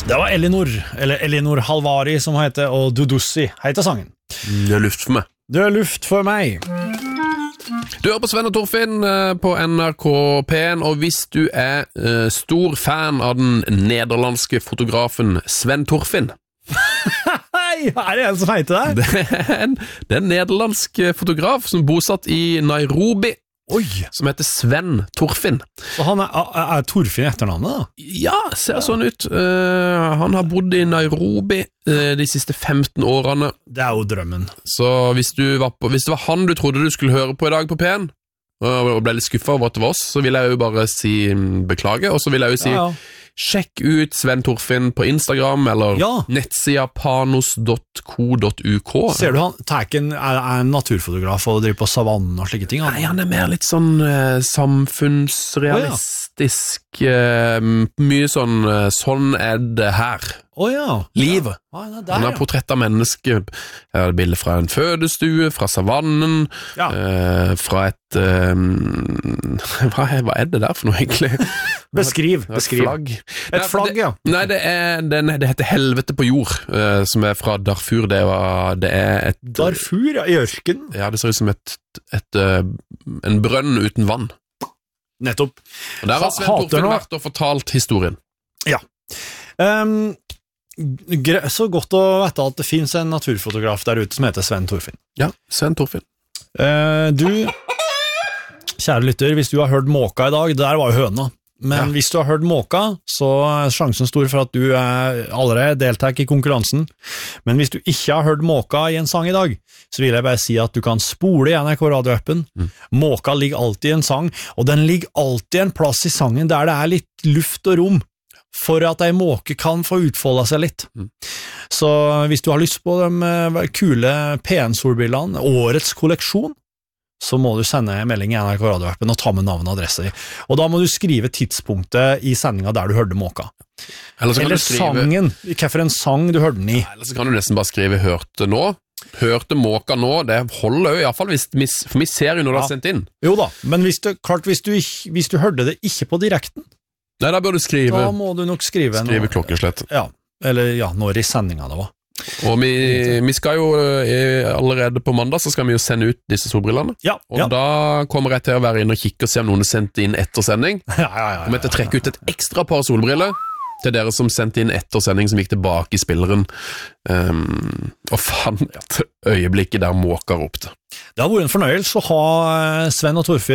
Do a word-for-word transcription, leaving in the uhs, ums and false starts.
Det var Elinor, eller Elinor Halvari som heter, og Dudussi heter sangen. Det er luft for meg. Det er luft for meg. Du hører på Sven og Torfinn på N R K P en, og hvis du er uh, stor fan av den nederlandske fotografen Sven Torfinn Hei, er det en som heter det? Det er en, det er en nederlandsk fotograf som bosatt i Nairobi. Oi. Som heter Sven Torfinn. Så han er, er, er Torfinn etternavnet da? Ja, ser sånn ut. Uh, han har bodd i Nairobi uh, de siste femten årene. Det er jo drømmen. Så hvis, du var på, hvis det var han du trodde du skulle høre på i dag på P en, og ble litt skuffet over at det var oss, så vil jeg jo bare si beklage, og så vil jeg jo si ja, ja. Sjekk ut Sven Torfinn på Instagram, eller ja. nettsida panos dot co dot u k. Ser du han, Tæken er, er en naturfotograf og driver på savannen og slike ting? Han. Nei, han er mer litt sånn uh, samfunnsrealistisk, oh, ja. uh, mye sånn, uh, sånn er det her. Oh, ja. Livet. Ja. Ah, der, han har ja. portrett av mennesker. Jeg har et bilde fra en fødestue, fra savannen, ja. uh, fra et uh, hva, er, hva er det der for noe egentlig? Beskriv, beskriv. Et flagg. Et flagg, ja. Det, nei, det, er, det, det heter Helvete på jord, uh, som er fra Darfur. Det, var, det er et... Darfur, ja, i ørken. Ja, det ser ut som et, et, uh, en brønn uten vann. Nettopp. Og der har Sven Torfinn vært og fortalt historien. Ja. Um, så godt å vite at det finnes en naturfotograf der ute som heter Sven Torfinn. Ja, Sven Torfinn. Uh, du, kjære lytter, hvis du har hørt måka i dag, der var jo høna. Men ja. Hvis du har hørt måka, så er sjansen stor for at du er allerede deltaker i konkurransen. Men hvis du ikke har hørt måka i en sang i dag, så vil jeg bare si at du kan spole i N R K Radio-appen. Mm. Måka ligger alltid i en sang, og den ligger alltid en plass i sangen der det er litt luft og rom, for at ei måke kan få utfolde seg litt. Mm. Så hvis du har lyst på de kule P en-solbrillene, årets kolleksjon, så må du sende en melding i N R K Radio-appen og ta med navn og adresse. Og da må du skrive tidspunktet i sendingen der du hørte måka. Eller, eller skrive... sangen, hvilken en sang du hørte den i. Eller så kan du nesten bare skrive hørte nå. Hørte måka nå, det holder jo i hvert fall, hvis, for vi ser jo når ja. Du har sendt inn. Jo da, men hvis du, klart, hvis du, hvis du hørte det ikke på direkten, nei, da bør du skrive. Da må du nok skrive. Skrive noe. Klokkeslett. Ja, eller ja, når i sendingen det var. Og vi, vi skal jo allerede på mandag, så skal vi jo sende ut disse solbrillene. Ja, og ja. Da kommer jeg til å være inne og kikke og se om noen har sendt inn etter sending. Ja, ja, ja, ja. Kommer jeg til å trekke ut et ekstra par solbriller til dere som sendte inn etter sending, som gikk tilbake i spilleren um, og fant øyeblikket der måka ropte. Det har vært en fornøyelse å ha Sven og Torfinn